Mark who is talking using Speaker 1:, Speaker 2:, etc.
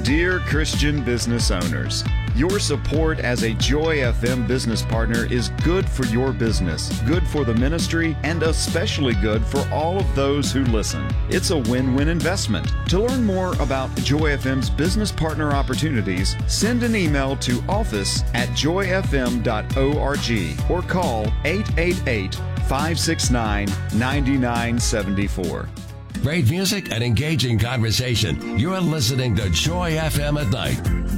Speaker 1: Dear Christian business owners, your support as a Joy FM business partner is good for your business, good for the ministry, and especially good for all of those who listen. It's a win-win investment. To learn more about Joy FM's business partner opportunities, send an email to office@joyfm.org or call 888-569-9974.
Speaker 2: Great music and engaging conversation. You're listening to Joy FM at Night.